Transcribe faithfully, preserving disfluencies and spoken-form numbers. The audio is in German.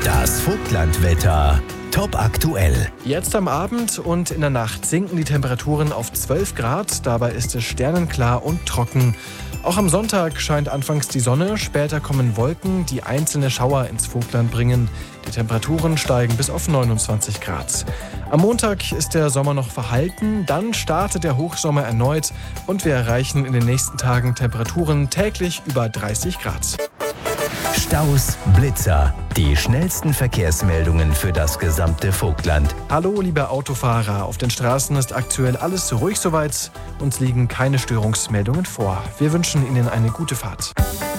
Das Vogtlandwetter. Top aktuell. Jetzt am Abend und in der Nacht sinken die Temperaturen auf zwölf Grad. Dabei ist es sternenklar und trocken. Auch am Sonntag scheint anfangs die Sonne, später kommen Wolken, die einzelne Schauer ins Vogtland bringen. Die Temperaturen steigen bis auf neunundzwanzig Grad. Am Montag ist der Sommer noch verhalten, dann startet der Hochsommer erneut und wir erreichen in den nächsten Tagen Temperaturen täglich über dreißig Grad. Staus, Blitzer, die schnellsten Verkehrsmeldungen für das gesamte Vogtland. Hallo liebe Autofahrer, auf den Straßen ist aktuell alles ruhig soweit. Uns liegen keine Störungsmeldungen vor. Wir wünschen Ihnen eine gute Fahrt.